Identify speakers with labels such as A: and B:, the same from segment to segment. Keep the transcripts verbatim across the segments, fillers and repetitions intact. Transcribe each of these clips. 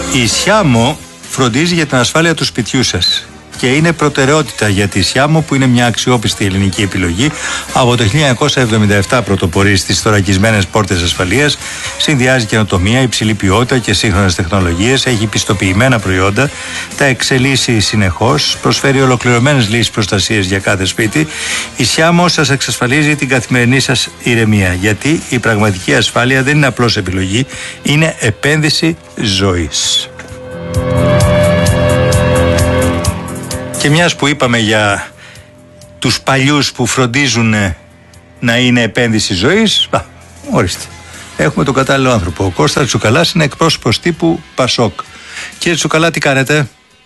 A: Η Σιάμο φροντίζει για την ασφάλεια του σπιτιού σας και είναι προτεραιότητα για τη Σιάμο, που είναι μια αξιόπιστη ελληνική επιλογή. Από το χίλια εννιακόσια εβδομήντα επτά πρωτοπορεί στις θωρακισμένες πόρτες ασφαλείας, συνδυάζει καινοτομία, υψηλή ποιότητα και σύγχρονες τεχνολογίες, έχει πιστοποιημένα προϊόντα, τα εξελίσσει συνεχώς, προσφέρει ολοκληρωμένες λύσεις προστασίας για κάθε σπίτι. Η Σιάμο σας εξασφαλίζει την καθημερινή σας ηρεμία, γιατί η πραγματική ασφάλεια δεν είναι απλώς επιλογή, είναι επένδυση ζωής. Και μιας που είπαμε για τους παλιούς που φροντίζουν να είναι επένδυση ζωής, α, ορίστε, έχουμε τον κατάλληλο άνθρωπο. Ο Κώστας Τσουκαλάς είναι εκπρόσωπος τύπου Πασόκ. Κύριε Τσουκαλά, τι κάνετε?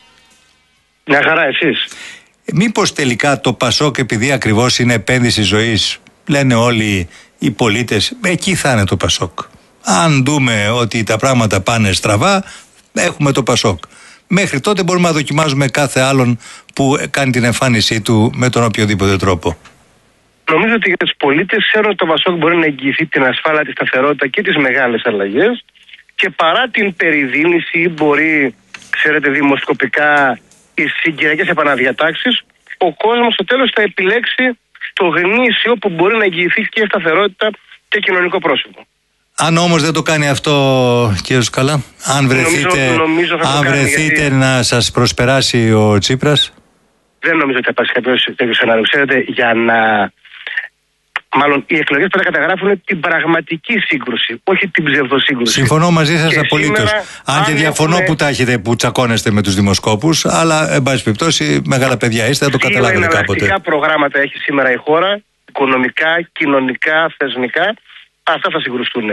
B: Μια χαρά, εσείς?
A: Μήπως τελικά το Πασόκ, επειδή ακριβώς είναι επένδυση ζωής, λένε όλοι οι πολίτες, εκεί θα είναι το Πασόκ. Αν δούμε ότι τα πράγματα πάνε στραβά, έχουμε το Πασόκ. Μέχρι τότε μπορούμε να δοκιμάζουμε κάθε άλλον που κάνει την εμφάνισή του με τον οποιοδήποτε τρόπο.
B: Νομίζω ότι για τους πολίτες ξέρουν ότι το Πασόκ μπορεί να εγγυηθεί την ασφάλεια, τη σταθερότητα και τις μεγάλες αλλαγές, και παρά την περιδίνηση ή μπορεί, ξέρετε, δημοσκοπικά οι συγκυριακές επαναδιατάξεις, ο κόσμος στο τέλος θα επιλέξει το γνήσιο που μπορεί να εγγυηθεί και σταθερότητα και κοινωνικό πρόσωπο.
A: Αν όμως δεν το κάνει αυτό, κύριε Τσουκαλά, αν βρεθείτε,
B: νομίζω, νομίζω
A: αν βρεθείτε γιατί... να σας προσπεράσει ο Τσίπρας.
B: Δεν νομίζω ότι θα υπάρξει κάποιο τέτοιο σενάριο. Ξέρετε, για να. Μάλλον οι εκλογές πρέπει να καταγράφουν την πραγματική σύγκρουση, όχι την ψευδοσύγκρουση.
A: Συμφωνώ μαζί σας απολύτως. Αν και διαφωνώ έχουμε... που τα έχετε, που τσακώνεστε με τους δημοσκόπους, αλλά εν πάση περιπτώσει, μεγάλα παιδιά είστε, θα το καταλάβετε κάποτε.
B: Ποια προγράμματα έχει σήμερα η χώρα, οικονομικά, κοινωνικά, θεσμικά, αυτά θα συγκρουστούν.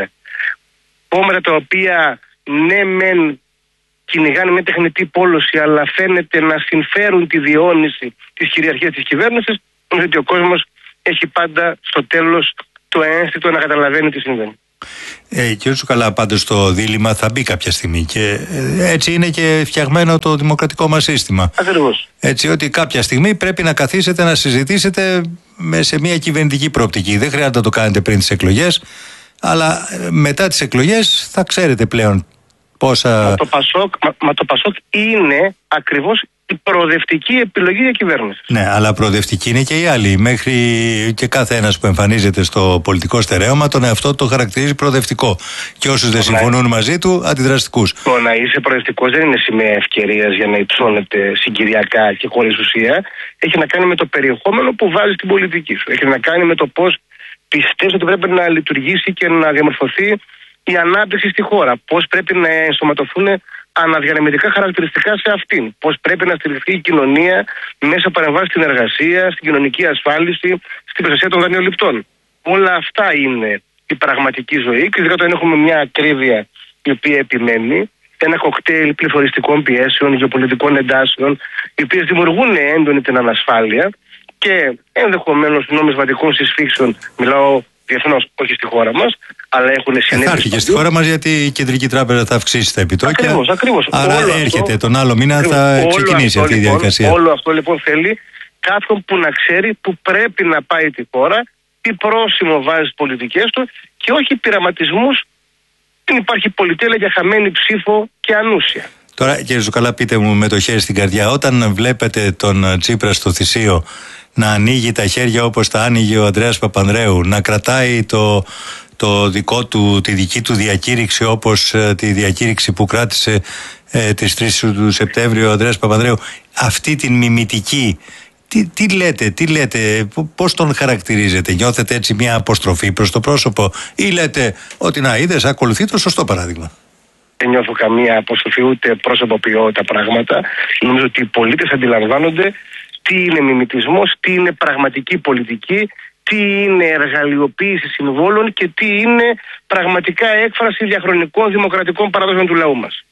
B: Κόμματα τα οποία ναι μεν κυνηγάνε μια τεχνητή πόλωση, αλλά φαίνεται να συμφέρουν τη διαιώνιση της κυριαρχίας της κυβέρνησης, νομίζω ότι ο κόσμος έχει πάντα στο τέλος το ένστικτο να καταλαβαίνει τι συμβαίνει.
A: Ε, κύριε Τσουκαλά, πάντως το δίλημμα θα μπει κάποια στιγμή και έτσι είναι και φτιαγμένο το δημοκρατικό μας σύστημα.
B: Ακριβώς.
A: Έτσι ότι κάποια στιγμή πρέπει να καθίσετε να συζητήσετε σε μια κυβερνητική προοπτική. Δεν χρειάζεται να το κάνετε πριν τις εκλογές, αλλά μετά τις εκλογές θα ξέρετε πλέον πόσα...
B: Μα το Πασόκ, μα, μα το Πασόκ είναι ακριβώς η προοδευτική επιλογή για κυβέρνηση.
A: Ναι, αλλά προοδευτική είναι και οι άλλοι. Μέχρι και κάθε ένας που εμφανίζεται στο πολιτικό στερέωμα τον εαυτό το χαρακτηρίζει προοδευτικό. Και όσους δεν συμφωνούν μαζί του, αντιδραστικούς.
B: Το να είσαι προοδευτικός δεν είναι σημαία ευκαιρίας για να υψώνεται συγκυριακά και χωρίς ουσία. Έχει να κάνει με το περιεχόμενο που βάζει στην πολιτική σου. Έχει να κάνει με το πώς πιστεύεις ότι πρέπει να λειτουργήσει και να διαμορφωθεί η ανάπτυξη στη χώρα. Πώς πρέπει να ενσωματωθούν αναδιανεμητικά χαρακτηριστικά σε αυτήν. Πώς πρέπει να στηριχθεί η κοινωνία μέσα από παρεμβάσεις στην εργασία, στην κοινωνική ασφάλιση, στην προστασία των δανειοληπτών. Όλα αυτά είναι η πραγματική ζωή. Και ειδικά όταν έχουμε μια ακρίβεια η οποία επιμένει, ένα κοκτέιλ πληθωριστικών πιέσεων, γεωπολιτικών εντάσεων, οι οποίες δημιουργούν έντονη την ανασφάλεια και ενδεχομένως νομισματικών συσφίξεων, μιλάω διεθνώς, όχι στη χώρα μας, αλλά έχουν συνέπειες.
A: Θα έρθει και στη χώρα μας, γιατί η Κεντρική Τράπεζα θα αυξήσει τα επιτόκια.
B: Ακριβώς, ακριβώς.
A: Άρα όλο έρχεται αυτό, τον άλλο μήνα ακριβώς, θα ξεκινήσει αυτό, αυτή η διαδικασία.
B: Λοιπόν, όλο αυτό λοιπόν θέλει κάποιον που να ξέρει που πρέπει να πάει τη χώρα, τι πρόσημο βάζει στις πολιτικές του και όχι πειραματισμούς. Δεν υπάρχει πολυτέλεια για χαμένη ψήφο και ανούσια.
A: Τώρα, κύριε Τσουκαλά, πείτε μου με το χέρι στην καρδιά, όταν βλέπετε τον Τσίπρα στο Θησίο να ανοίγει τα χέρια όπως τα άνοιγε ο Ανδρέας Παπανδρέου, να κρατάει το, το δικό του, τη δική του διακήρυξη όπως ε, τη διακήρυξη που κράτησε ε, τις τρεις του Σεπτέμβριου ο Ανδρέας Παπανδρέου, αυτή την μιμητική, τι, τι λέτε, τι λέτε, πώς τον χαρακτηρίζετε? Νιώθετε έτσι μια αποστροφή προς το πρόσωπο ή λέτε ότι να είδες, ακολουθεί το σωστό παράδειγμα?
B: Δεν νιώθω καμία αποστροφή, ούτε πρόσωποποιώ τα πράγματα. Νομίζω ότι οι πολίτες αντιλαμβάνονται τι είναι μιμητισμός, τι είναι πραγματική πολιτική, τι είναι εργαλειοποίηση συμβόλων και τι είναι πραγματικά έκφραση διαχρονικών δημοκρατικών παραδόσεων του λαού μας.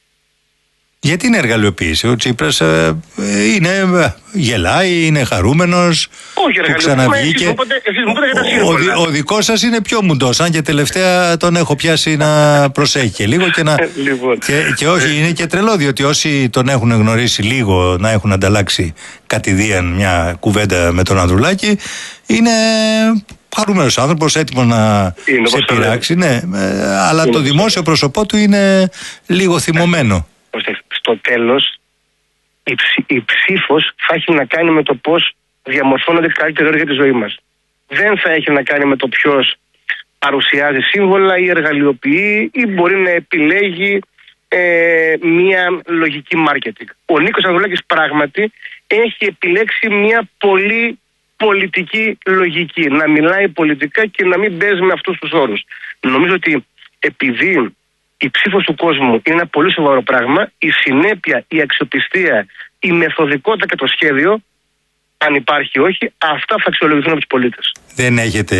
A: Γιατί είναι εργαλειοποίηση? Ο Τσίπρας ε, είναι, ε, γελάει, είναι χαρούμενος.
B: Όχι,
A: που ξαναβγήκε.
B: Εσείς μου πείτε, εσείς μου πείτε για τα σύμβολα.
A: Ο, ο, ο δικός σας είναι πιο μουντός, αν και τελευταία τον έχω πιάσει να προσέχει και λίγο και να...
B: λοιπόν.
A: και, και όχι, είναι και τρελό, διότι όσοι τον έχουν γνωρίσει λίγο, να έχουν ανταλλάξει κατηδίαν μια κουβέντα με τον Ανδρουλάκη, είναι χαρούμενος άνθρωπος, έτοιμος να είναι, σε πειράξει, ναι, ε, αλλά είναι το δημόσιο πρόσωπό του είναι λίγο θυμωμένο.
B: στο τέλος η, ψη, η ψήφος θα έχει να κάνει με το πώς διαμορφώνονται καλύτερα όρια για τη ζωή μας. Δεν θα έχει να κάνει με το ποιος παρουσιάζει σύμβολα ή εργαλειοποιεί ή μπορεί να επιλέγει ε, μια λογική μάρκετινγκ. Ο Νίκος Ανδρουλάκης πράγματι έχει επιλέξει μια πολύ πολιτική λογική. Να μιλάει πολιτικά και να μην παίζει με αυτούς τους όρους. Νομίζω ότι επειδή η ψήφος του κόσμου είναι ένα πολύ σοβαρό πράγμα, η συνέπεια, η αξιοπιστία, η μεθοδικότητα και το σχέδιο, αν υπάρχει όχι, αυτά θα αξιολογηθούν από τους πολίτες.
A: Δεν έχετε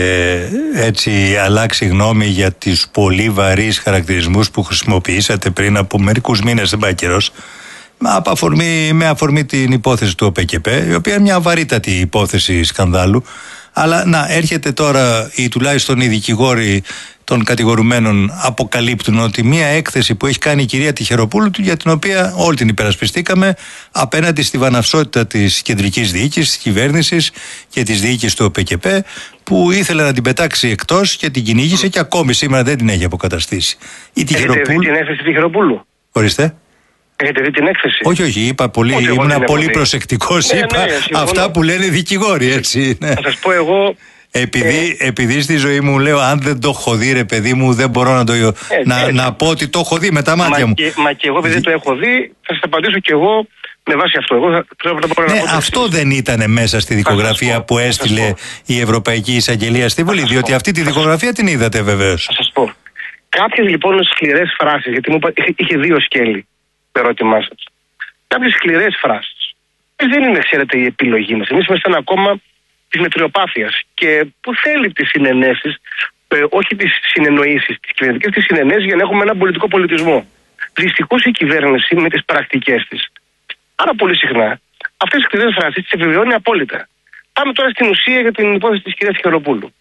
A: έτσι αλλάξει γνώμη για τις πολύ βαρύς χαρακτηρισμούς που χρησιμοποιήσατε πριν από μερικούς μήνες, δεν πάει καιρός, από αφορμή, με αφορμή την υπόθεση του ΟΠΕΚΕΠ, η οποία είναι μια βαρύτατη υπόθεση σκανδάλου, αλλά να έρχεται τώρα ή τουλάχιστον οι δικηγόροι των κατηγορουμένων αποκαλύπτουν ότι μια έκθεση που έχει κάνει η κυρία Τυχεροπούλου, για την οποία όλη την υπερασπιστήκαμε, απέναντι στη βαναυσότητα της κεντρικής διοίκησης, της κυβέρνησης και της διοίκησης του ΟΠΕΚΕΠ, που ήθελε να την πετάξει εκτός και την κυνήγησε και ακόμη σήμερα δεν την έχει αποκαταστήσει. Η Τυχεροπούλου...
B: Έχετε δει την έκθεση Τυχεροπούλου?
A: Ορίστε.
B: Έχετε δει την έκθεση?
A: Όχι, όχι, είπα πολύ, όχι, ήμουν πολύ προσεκτικός, ναι, είπα ναι, αυτά που λένε οι δικηγόροι, έτσι. Ναι.
B: Θα σας πω εγώ...
A: Επειδή, ε, επειδή στη ζωή μου λέω, αν δεν το έχω δει, ρε παιδί μου, δεν μπορώ να, το, ε, να, ε, να πω ότι το έχω δει με τα μάτια
B: μα
A: μου.
B: Και, μα και εγώ, επειδή το έχω δει, θα σας απαντήσω και εγώ με βάση αυτό. Εγώ θα, θα, θα
A: ναι,
B: να
A: αυτό δεν ήταν μέσα στη δικογραφία πω, που έστειλε η Ευρωπαϊκή Εισαγγελία στη Βουλή, διότι πω. αυτή τη δικογραφία την είδατε βεβαίως.
B: Θα σας πω. Κάποιες λοιπόν σκληρές φράσεις, γιατί μου είπα, είχε, είχε δύο σκέλη το ερώτημά σας. Κάποιες σκληρές φράσεις. Δεν είναι, ξέρετε, η επιλογή μας. Εμείς είμαστε ένα κόμμα της μετριοπάθειας και που θέλει τις συνενέσεις, ε, όχι τις συνεννοήσεις, τις κυβερνητικές, τις συνενέσεις για να έχουμε έναν πολιτικό πολιτισμό. Δυστυχώς η κυβέρνηση με τις πρακτικές της, πάρα πολύ συχνά, αυτές τις σκληρές φράσεις τις επιβεβαιώνει απόλυτα. Πάμε τώρα στην ουσία για την υπόθεση της κυρίας Τυχεροπούλου.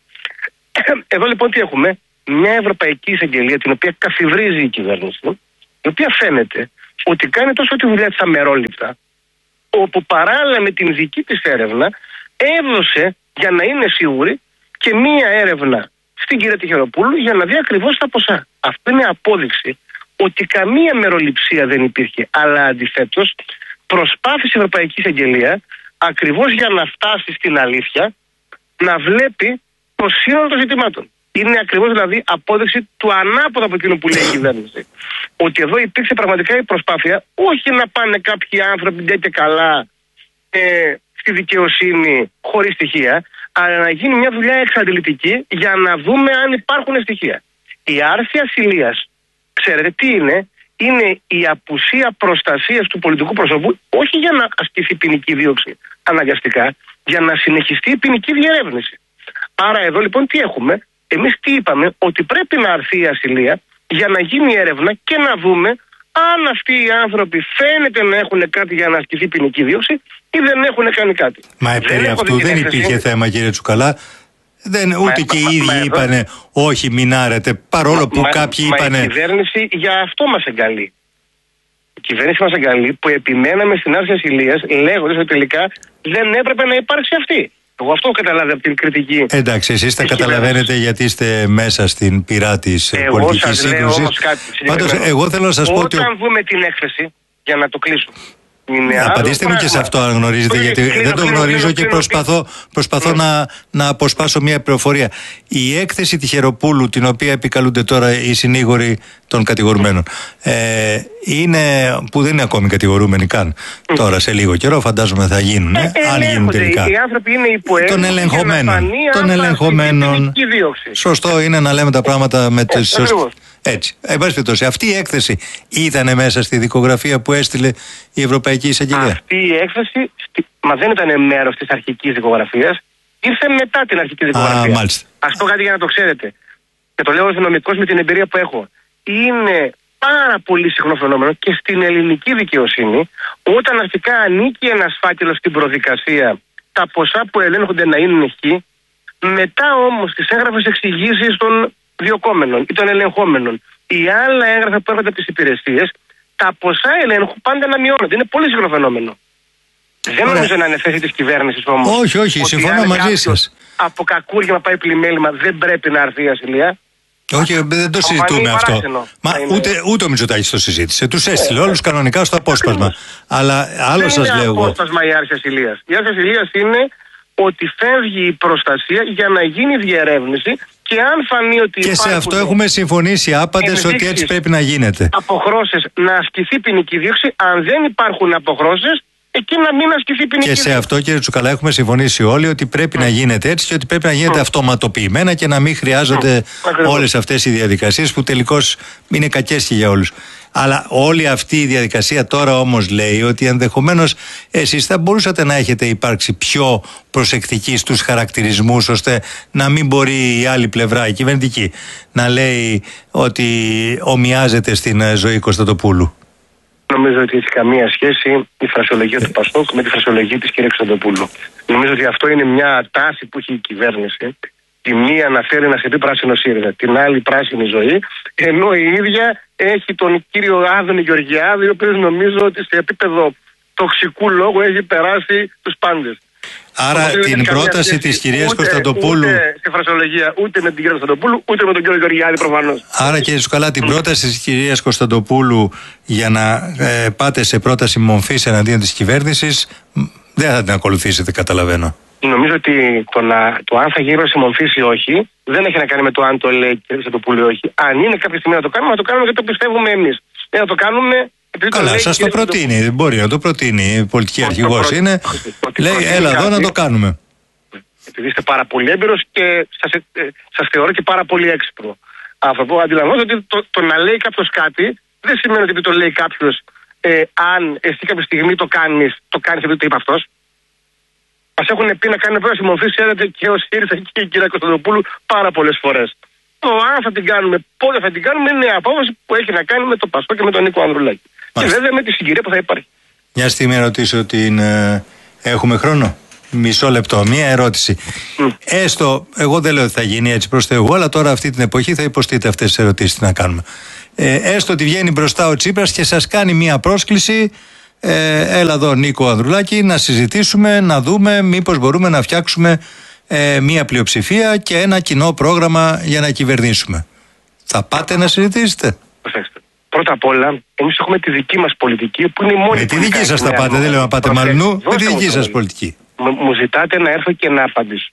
B: Εδώ λοιπόν τι έχουμε? Μια Ευρωπαϊκή Εισαγγελία την οποία καθιβρίζει η κυβέρνηση, η οποία φαίνεται ότι κάνει τόσο τη δουλειά της αμερόληπτα, όπου παράλληλα με την δική της έρευνα έδωσε, για να είναι σίγουρη, και μία έρευνα στην κυρία Τυχεροπούλου για να δει ακριβώς τα ποσά. Αυτό είναι απόδειξη ότι καμία μεροληψία δεν υπήρχε, αλλά αντιθέτως προσπάθησε η Ευρωπαϊκή Εισαγγελία ακριβώς για να φτάσει στην αλήθεια να βλέπει το σύνολο των ζητημάτων. Είναι ακριβώς δηλαδή απόδειξη του ανάποδα από εκείνο που λέει η κυβέρνηση. Ότι εδώ υπήρξε πραγματικά η προσπάθεια όχι να πάνε κάποιοι άνθρωποι ντε και καλά ε, στη δικαιοσύνη χωρίς στοιχεία, αλλά να γίνει μια δουλειά εξαντλητική για να δούμε αν υπάρχουν στοιχεία. Η άρση ασυλίας, ξέρετε τι είναι? Είναι η απουσία προστασίας του πολιτικού προσωπού, όχι για να ασκηθεί ποινική δίωξη αναγκαστικά, για να συνεχιστεί η ποινική διερεύνηση. Άρα εδώ λοιπόν τι έχουμε? Εμείς τι είπαμε? Ότι πρέπει να αρθεί η ασυλία για να γίνει έρευνα και να δούμε αν αυτοί οι άνθρωποι φαίνεται να έχουν κάτι για να ασκηθεί ποινική δίωξη ή δεν έχουν κάνει κάτι.
A: Μα περί αυτού δεν υπήρχε είναι... θέμα, κύριε Τσουκαλά. Δεν, ούτε μα, και οι ίδιοι μα, είπανε εδώ... όχι μην άρετε, παρόλο μα, που μα, κάποιοι μα, είπανε...
B: Μα η κυβέρνηση για αυτό μας εγκαλεί. Η κυβέρνηση μας εγκαλεί που επιμέναμε στην άρση ασυλίας λέγοντας ότι τελικά δεν έπρεπε να υπάρξει αυτή. Εγώ αυτό έχω καταλάβει από την κριτική.
A: Εντάξει, εσείς τα καταλαβαίνετε γιατί είστε μέσα στην πυρά της πολιτικής σύγκρουσης. Πάντως, εγώ θέλω να σας πω ότι...
B: Όταν δούμε την έκθεση, για να το κλείσω.
A: Απαντήστε μου και σε αυτό αν γνωρίζετε, γιατί δεν το γνωρίζω και προσπαθώ, προσπαθώ να, να αποσπάσω μια πληροφορία. Η έκθεση Τυχεροπούλου, την οποία επικαλούνται τώρα οι συνήγοροι των κατηγορουμένων, ε, είναι, που δεν είναι ακόμη κατηγορούμενοι καν, τώρα σε λίγο καιρό φαντάζομαι θα γίνουν, ε, ε, αν γίνουν τελικά.
B: Οι άνθρωποι είναι υποέλεγχοι
A: των ελεγχομένων. Των ελεγχομένων. Σωστό είναι να λέμε τα πράγματα με τις σωστές. Έτσι. Εν πάση περιπτώσει, αυτή η έκθεση ήταν μέσα στη δικογραφία που έστειλε η Ευρωπαϊκή Εισαγγελία?
B: Αυτή η έκθεση, μα δεν ήταν μέρος της αρχικής δικογραφίας, ήρθε μετά την αρχική δικογραφία.
A: Α, μάλιστα.
B: Ας πω κάτι για να το ξέρετε. Και το λέω ως νομικός με την εμπειρία που έχω. Είναι πάρα πολύ συχνό φαινόμενο και στην ελληνική δικαιοσύνη, όταν αρχικά ανήκει ένας φάκελος στην προδικασία, τα ποσά που ελέγχονται να είναι χ, μετά όμως τις έγγραφες εξηγήσεις των διοκόμενων ή των ελεγχόμενων ή άλλα έγγραφα που έρχονται από τις υπηρεσίες, τα ποσά ελέγχου πάντα να μειώνονται. Είναι πολύ συχνό φαινόμενο. Δεν νομίζω να είναι θέση της κυβέρνησης όμως.
A: Όχι, όχι, συμφωνώ μαζί σας.
B: Από κακούργημα πάει πλημέλημα, δεν πρέπει να αρθεί η ασυλία.
A: Όχι, δεν το συζητούμε αυτό. Μα είναι... ούτε, ούτε ο Μητσοτάκης το συζήτησε. Τους έστειλε ε, όλους κανονικά στο απόσπασμα. Αλλά άλλο σας λέω. Δεν είναι
B: απόσπασμα η άρση ασυλίας. Η άρση ασυλίας είναι ότι φεύγει η προστασία για να γίνει διερεύνηση και αν φανεί ότι.
A: Και σε αυτό έχουμε συμφωνήσει άπαντες ότι έτσι πρέπει να γίνεται.
B: Αποχρώσεις να ασκηθεί ποινική δίωξη. Αν δεν υπάρχουν αποχρώσεις, εκεί να μην ασκηθεί ποινική δίωξη.
A: Και σε αυτό, κύριε Τσουκαλά, έχουμε συμφωνήσει όλοι ότι πρέπει mm. να γίνεται έτσι και ότι πρέπει να γίνεται mm. αυτοματοποιημένα και να μην χρειάζονται mm. όλες αυτές οι διαδικασίες που τελικώς είναι κακές και για όλους. Αλλά όλη αυτή η διαδικασία τώρα όμως λέει ότι ενδεχομένως εσείς θα μπορούσατε να έχετε υπάρξει πιο προσεκτικοί στους χαρακτηρισμούς ώστε να μην μπορεί η άλλη πλευρά, η κυβερνητική, να λέει ότι ομοιάζεται στην ζωή Κωνσταντοπούλου.
B: Νομίζω ότι έχει καμία σχέση η φρασιολογία του Πασόκ με τη φρασιολογία της κυρίας Κωνσταντοπούλου. Νομίζω ότι αυτό είναι μια τάση που έχει η κυβέρνηση. Τη μία να θέλει να σε πει πράσινο ΣΥΡΙΖΑ, την άλλη πράσινη ζωή, ενώ η ίδια έχει τον κύριο Άδωνη Γεωργιάδη, ο οποίος νομίζω ότι σε επίπεδο τοξικού λόγου έχει περάσει τους πάντες.
A: Άρα Οπότε την πρόταση της κυρίας ούτε, Κωνσταντοπούλου.
B: Ούτε σε φρασιολογία, ούτε με την κυρία Κωνσταντοπούλου, ούτε με τον κύριο Γεωργιάδη προφανώς.
A: Άρα κύριε Τσουκαλά, την πρόταση της κυρίας Κωνσταντοπούλου για να ε, πάτε σε πρόταση μομφής εναντίον της κυβέρνησης, δεν θα την ακολουθήσετε, καταλαβαίνω.
B: Νομίζω ότι το, να, το αν θα γίνει σε μομφής ή όχι, δεν έχει να κάνει με το αν το λέει η κυρία Κωνσταντοπούλου ή όχι. Αν είναι κάποια στιγμή να το κάνουμε, να το κάνουμε γιατί το πιστεύουμε εμείς. Δεν θα το κάνουμε.
A: Καλά, σας το προτείνει. Το... Μπορεί να το προτείνει. Η πολιτική αρχηγός είναι. Λέει, έλα εδώ να το κάνουμε.
B: Επειδή είστε πάρα πολύ έμπειρος και σας, ε, σας θεωρώ και πάρα πολύ έξυπνο. Αυτό αντιλαμβάνομαι ότι το, το να λέει κάποιος κάτι δεν σημαίνει ότι το λέει κάποιος ε, αν εσύ κάποια στιγμή το κάνεις, το κάνεις επειδή το είπε αυτός. Μας έχουν πει να κάνουμε πρόταση μορφής, ξέρετε, και ο ΣΥΡΙΖΑ και η κυρία Κωνσταντοπούλου πάρα πολλές φορές. Το αν θα την κάνουμε, πότε θα την κάνουμε, είναι απόφαση που έχει να κάνει με το Πασόκ και με τον Νίκο Ανδρουλάκη. Μάλιστα. Και βέβαια με τη συγκυρία που θα υπάρχει.
A: Μια στιγμή να ρωτήσω την. Ε, έχουμε χρόνο. Μισό λεπτό. Μία ερώτηση. Mm. Έστω, εγώ δεν λέω ότι θα γίνει έτσι προς Θεού, αλλά τώρα αυτή την εποχή θα υποστείτε αυτές τις ερωτήσεις. Τι να κάνουμε. Ε, έστω ότι βγαίνει μπροστά ο Τσίπρας και σας κάνει μία πρόσκληση. Ε, έλα εδώ, Νίκο Ανδρουλάκη, να συζητήσουμε, να δούμε μήπως μπορούμε να φτιάξουμε ε, μία πλειοψηφία και ένα κοινό πρόγραμμα για να κυβερνήσουμε. Θα πάτε να συζητήσετε?
B: Προσέξτε. Πρώτα απ' όλα, εμείς έχουμε τη δική μας πολιτική που είναι η μόνη.
A: Με τη δική σας θα πάτε, δεν λέω να πάτε μαλλινού, με τη δική σας πολιτική.
B: Μου ζητάτε να έρθω και να απαντήσω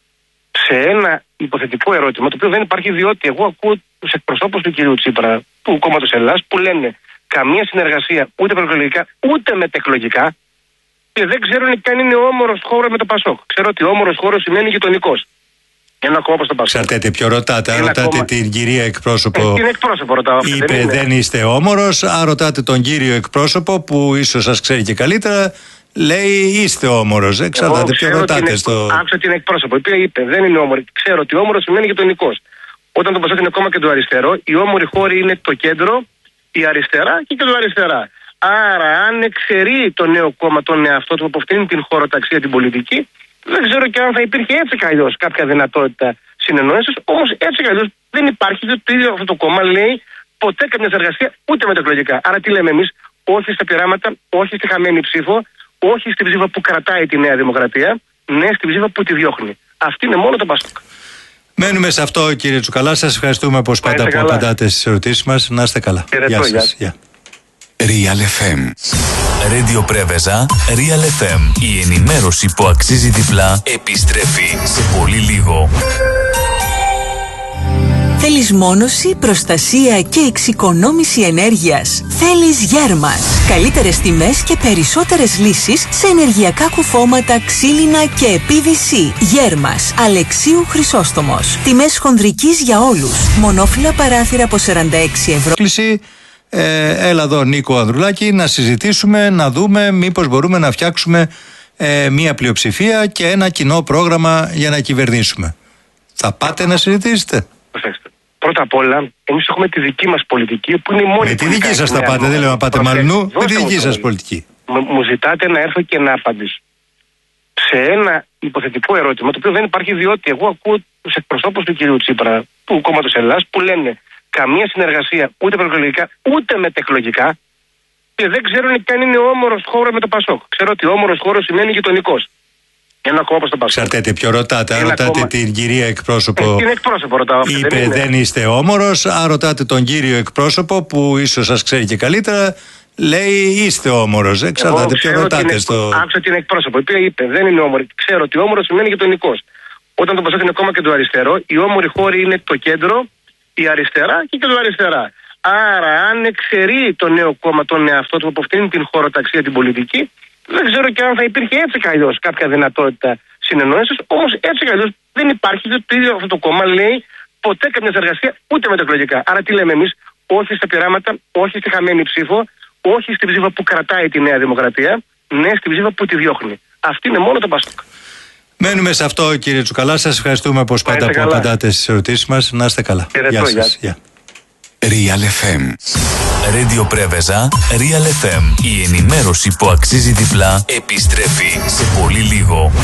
B: σε ένα υποθετικό ερώτημα, το οποίο δεν υπάρχει, διότι εγώ ακούω τους εκπροσώπους του κυρίου Τσίπρα, του κόμματος Ελλάς, που λένε καμία συνεργασία ούτε προεκλογικά ούτε μετεκλογικά και δεν ξέρουν καν είναι όμορος χώρος με το Πασόκ. Ξέρω ότι όμορος χώρος σημαίνει γειτονικός. Ένα κόμμα προς το Πασόκ.
A: Ξέρετε ποιο ρωτάτε. Αν ρωτάτε κόμμα... την κυρία εκπρόσωπο.
B: Ε, την εκπρόσωπο ρωτάω.
A: Είπε δεν, δεν είστε όμορος. Αν ρωτάτε τον κύριο εκπρόσωπο που ίσως σας ξέρει και καλύτερα, λέει είστε όμορος. Εξαρτάται ποιο ρωτάτε. Την... Στο...
B: Άκουσα την εκπρόσωπο. Είπε, είπε δεν είναι όμορη. Ξέρω ότι όμορος σημαίνει γειτονικός. Όταν το Πασόκ είναι κόμμα και το αριστερό, η όμορη χώρη είναι το κέντρο, η αριστερά και το αριστερά. Άρα, αν εξαιρεί το νέο κόμμα τον εαυτό του από αυτήν την χωροταξία την πολιτική, δεν ξέρω και αν θα υπήρχε έτσι κι αλλιώς κάποια δυνατότητα συνεννόησης. Όμως έτσι κι αλλιώς δεν υπάρχει, διότι το ίδιο αυτό το κόμμα λέει ποτέ καμιά συνεργασία ούτε μετεκλογικά. Άρα τι λέμε εμείς? Όχι στα πειράματα, όχι στη χαμένη ψήφο, όχι στην ψήφο που κρατάει τη Νέα Δημοκρατία, ναι στην ψήφο που τη διώχνει. Αυτή είναι μόνο το Πασόκ.
A: Μένουμε σε αυτό, κύριε Τσουκαλά. Σας ευχαριστούμε όπως πάντα που απαντάτε στις ερωτήσεις μας. Να είστε καλά.
B: Γεια σας. Γεια.
C: Real εφ εμ. Radio Πρέβεζα, Real εφ εμ. Η ενημέρωση που αξίζει διπλά επιστρέφει σε πολύ λίγο.
D: Θέλεις μόνωση, προστασία και εξοικονόμηση ενέργειας? Θέλεις Γέρμας. Καλύτερες τιμές και περισσότερες λύσεις σε ενεργειακά κουφώματα, ξύλινα και πι βι σι. Γέρμας. Αλεξίου Χρυσόστομος. Τιμές χονδρικής για όλους. Μονόφυλλα παράθυρα από σαράντα έξι ευρώ.
A: Ε, έλα εδώ, Νίκο Ανδρουλάκη, να συζητήσουμε, να δούμε μήπως μπορούμε να φτιάξουμε ε, μία πλειοψηφία και ένα κοινό πρόγραμμα για να κυβερνήσουμε. Θα πάτε να συζητήσετε?
B: Προσέξτε. Πρώτα απ' όλα, εμείς έχουμε τη δική μας πολιτική που είναι η μόνη.
A: Με τη δική σας θα πάτε, δεν λέω να πάτε μαλλινού, με τη δική σας πολιτική.
B: Μου ζητάτε να έρθω και να απαντήσω σε ένα υποθετικό ερώτημα, το οποίο δεν υπάρχει, διότι εγώ ακούω τους εκπροσώπους του κυρίου Τσίπρα, του κόμματος Ελλάς, που λένε καμία συνεργασία ούτε προεκλογικά ούτε μετεκλογικά και δεν ξέρουν καν είναι όμορος χώρος με το Πασόκ. Ξέρω ότι όμορος χώρος σημαίνει γειτονικός. Ένα κόμμα προς τον Πασόκ.
A: Ξέρετε ποιο ρωτάτε. Αν ρωτάτε
B: κόμμα...
A: την κυρία εκπρόσωπο.
B: Ε, την εκπρόσωπο ρωτάω.
A: Είπε
B: δεν,
A: δεν είστε όμορος. Αν ρωτάτε τον κύριο εκπρόσωπο που ίσως σας ξέρει και καλύτερα, λέει είστε όμορος. Εξαρτάται ποιο ρωτάτε.
B: Την,
A: στο...
B: Άκουσα την εκπρόσωπο. Η οποία είπε δεν είναι όμορη. Ξέρω ότι όμορος σημαίνει γειτονικός. Όταν το Πασόκ είναι κόμμα κεντροαριστερό, η όμορη χώρη είναι το κέντρο, η αριστερά και κεντροαριστερά. Άρα, αν εξαιρεί το νέο κόμμα τον εαυτό του από αυτήν την χωροταξία την πολιτική, δεν ξέρω και αν θα υπήρχε έτσι κι αλλιώς κάποια δυνατότητα συνεννόησης. Όμως έτσι κι αλλιώς δεν υπάρχει. Το ίδιο αυτό το κόμμα λέει ποτέ καμιά συνεργασία ούτε με τα εκλογικά. Άρα τι λέμε εμείς, όχι στα πειράματα, όχι στη χαμένη ψήφο, όχι στην ψήφο που κρατάει τη Νέα Δημοκρατία, ναι στην ψήφο που τη διώχνει. Αυτή είναι μόνο το Πασόκ.
A: Μένουμε σε αυτό, κύριε Τσουκαλά. Σας ευχαριστούμε πως πάντα που απαντάτε στις ερωτήσεις μας. Να είστε καλά.
B: Γεια σας.
A: Γεια.
C: Real εφ εμ. Radio Πρέβεζα, Real εφ εμ. Η ενημέρωση που αξίζει διπλά επιστρέφει σε πολύ λίγο.